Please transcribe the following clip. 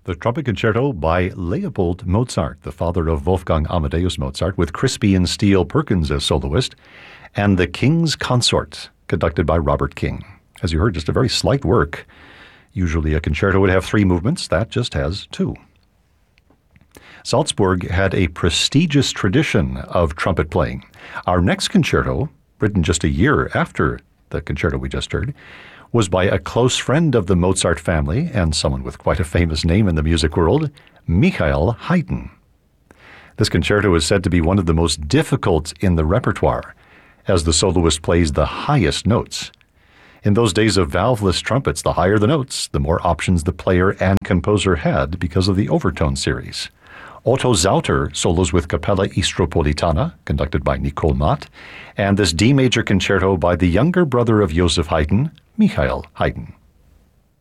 The Trumpet Concerto by Leopold Mozart, the father of Wolfgang Amadeus Mozart, with Crispian Steele Perkins as soloist, and The King's Consort, conducted by Robert King. As you heard, just a very slight work. Usually a concerto would have 3 movements. That just has 2. Salzburg had a prestigious tradition of trumpet playing. Our next concerto, written just a year after the concerto we just heard, was by a close friend of the Mozart family and someone with quite a famous name in the music world, Michael Haydn. This concerto is said to be one of the most difficult in the repertoire, as the soloist plays the highest notes. In those days of valveless trumpets, the higher the notes, the more options the player and composer had because of the overtone series. Otto Sauter solos with Capella Istropolitana, conducted by Nicole Mott, and this D major concerto by the younger brother of Joseph Haydn, Michael Haydn.